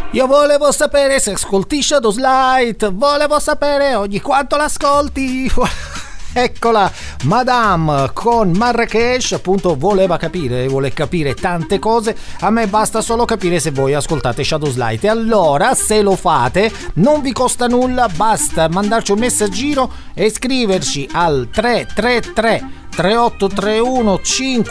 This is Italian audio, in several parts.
Io volevo sapere se ascolti Shadows Light, volevo sapere ogni quanto l'ascolti. Eccola, Madame con Marrakesh, appunto vuole capire tante cose. A me basta solo capire se voi ascoltate Shadows Light. E allora, se lo fate, non vi costa nulla, basta mandarci un messaggino e scriverci al 333 3831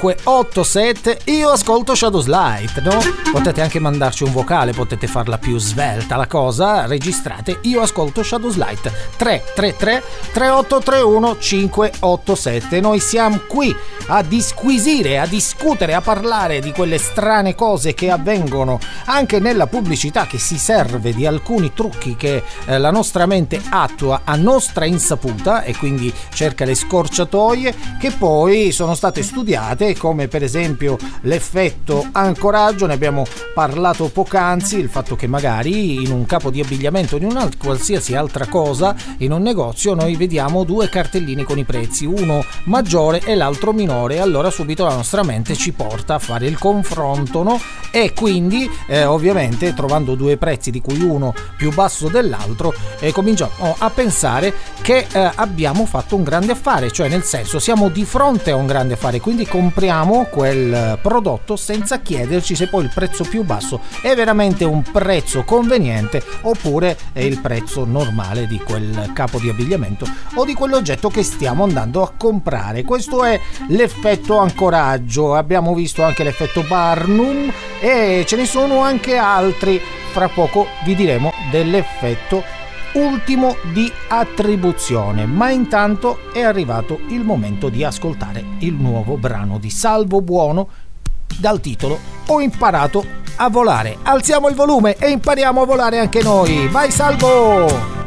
587. Io ascolto Shadows Light, no? Potete anche mandarci un vocale, potete farla più svelta la cosa, registrate Io ascolto Shadows Light 333 3831 587. Noi siamo qui a disquisire, a discutere, a parlare di quelle strane cose che avvengono anche nella pubblicità, che si serve di alcuni trucchi che la nostra mente attua a nostra insaputa e quindi cerca le scorciatoie, che poi sono state studiate, come per esempio l'effetto ancoraggio. Ne abbiamo parlato poc'anzi, il fatto che magari in un capo di abbigliamento, in una qualsiasi altra cosa, in un negozio noi vediamo due cartellini con i prezzi, uno maggiore e l'altro minore, allora subito la nostra mente ci porta a fare il confronto, no? E quindi ovviamente trovando due prezzi di cui uno più basso dell'altro cominciamo a pensare che abbiamo fatto un grande affare, cioè nel senso siamo di fronte a un grande affare, quindi compriamo quel prodotto senza chiederci se poi il prezzo più basso è veramente un prezzo conveniente oppure è il prezzo normale di quel capo di abbigliamento o di quell'oggetto che stiamo andando a comprare. Questo è l'effetto ancoraggio. Abbiamo visto anche l'effetto Barnum e ce ne sono anche altri. Fra poco vi diremo dell'effetto ultimo di attribuzione, ma intanto è arrivato il momento di ascoltare il nuovo brano di Salvo Buono dal titolo Ho imparato a volare. Alziamo il volume e impariamo a volare anche noi. Vai Salvo!